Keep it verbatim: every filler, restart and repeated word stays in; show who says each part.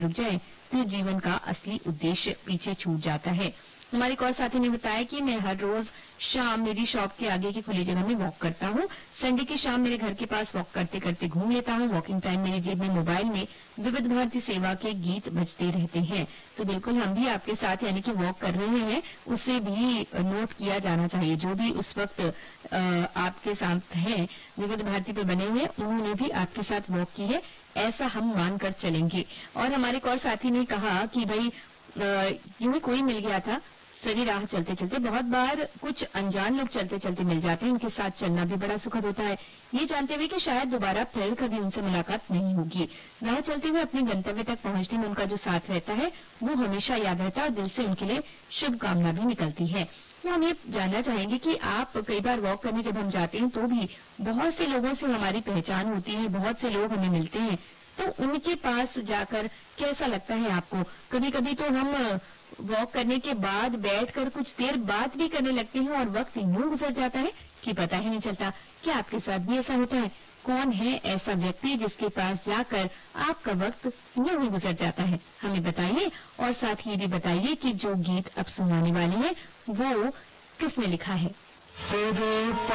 Speaker 1: रुक जाए तो जीवन का असली उद्देश्य पीछे छूट जाता है। हमारे एक और साथी ने बताया कि मैं हर रोज शाम मेरी शॉप के आगे की खुली जगह में वॉक करता हूँ। संडे की शाम मेरे घर के पास वॉक करते करते घूम लेता हूँ। वॉकिंग टाइम मेरी जेब में मोबाइल में विविध भारती सेवा के गीत बजते रहते हैं। तो बिल्कुल हम भी आपके साथ यानी कि वॉक कर रहे हैं, उसे भी नोट किया जाना चाहिए। जो भी उस वक्त आपके साथ है विविध भारती पे बने हुए, उन्होंने भी आपके साथ वॉक की है, ऐसा हम मानकर चलेंगे। और हमारे एक और साथी ने कहा कि भाई यूं ही कोई मिल गया था सभी राह चलते चलते। बहुत बार कुछ अनजान लोग चलते चलते मिल जाते हैं, उनके साथ चलना भी बड़ा सुखद होता है, ये जानते हुए कि शायद दोबारा फिर कभी उनसे मुलाकात नहीं होगी। राह चलते हुए अपने गंतव्य तक पहुंचने में उनका जो साथ रहता है वो हमेशा याद रहता है और दिल से उनके लिए शुभकामना भी निकलती है। तो हम ये जानना चाहेंगे कि आप कई बार वॉक करने जब हम जाते हैं तो भी बहुत से लोगों से हमारी पहचान होती है, बहुत से लोग हमें मिलते हैं, तो उनके पास जाकर कैसा लगता है आपको? कभी कभी तो हम वॉक करने के बाद बैठकर कुछ देर बात भी करने लगते हैं और वक्त यूं गुजर जाता है कि पता ही नहीं चलता। क्या आपके साथ भी ऐसा होता है? कौन है ऐसा व्यक्ति जिसके पास जाकर आपका वक्त यूं ही गुजर जाता है? हमें बताइए और साथ ही ये भी बताइए कि जो गीत अब सुनाने वाले हैं वो किसने लिखा है।